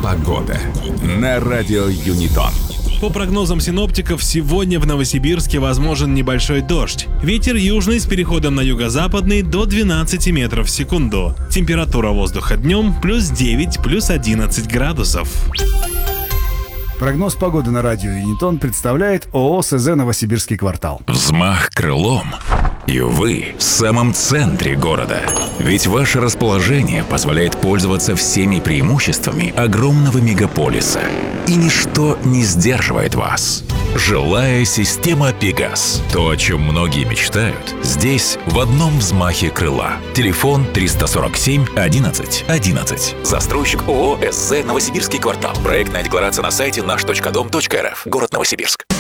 Погода на радио Юнитон. По прогнозам синоптиков, сегодня в Новосибирске возможен небольшой дождь. Ветер южный с переходом на юго-западный до 12 метров в секунду. Температура воздуха днем плюс 9, плюс 11 градусов. Прогноз погоды на радио Юнитон представляет ООО СЗ «Новосибирский квартал». Взмах крылом, и вы в самом центре города. Ведь ваше расположение позволяет пользоваться всеми преимуществами огромного мегаполиса. И ничто не сдерживает вас. Жилая система «Пегас». То, о чем многие мечтают, здесь в одном взмахе крыла. Телефон 347 11 11. Застройщик ООО СЗ «Новосибирский квартал». Проектная декларация на сайте наш.дом.рф. Город Новосибирск.